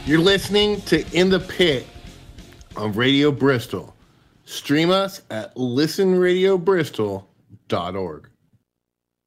You're listening to In the Pit on Radio Bristol. Stream us at listenradiobristol.org.